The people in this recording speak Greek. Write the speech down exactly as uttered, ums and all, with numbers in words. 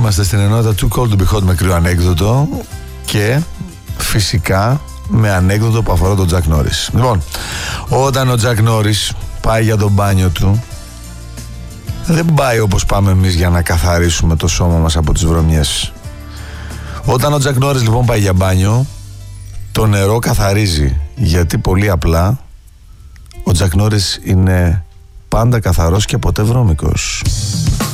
είμαστε στην ενότητα Too Cold to Be Hot με κρύο ανέκδοτο και φυσικά με ανέκδοτο που αφορά τον Τζακ Νόρις. Λοιπόν, όταν ο Τζακ Νόρις πάει για τον μπάνιο του, δεν πάει όπως πάμε εμείς για να καθαρίσουμε το σώμα μας από τις βρωμιές. Όταν ο Τζακ Νόρις λοιπόν πάει για μπάνιο, το νερό καθαρίζει, γιατί πολύ απλά ο Τζακ Νόρις είναι πάντα καθαρός και ποτέ βρώμικος.